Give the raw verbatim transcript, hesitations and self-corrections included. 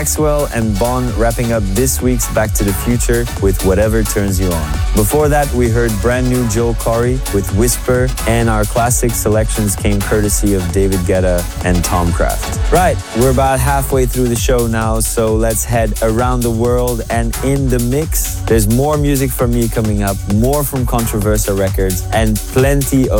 Maxwell and Bon wrapping up this week's Back to the Future with Whatever Turns You On. Before that, we heard brand new Joel Corey with Whisper, and our classic selections came courtesy of David Guetta and Tom Craft. Right, we're about halfway through the show now, so let's head around the world and in the mix. There's more music from me coming up, more from Controversa Records, and plenty of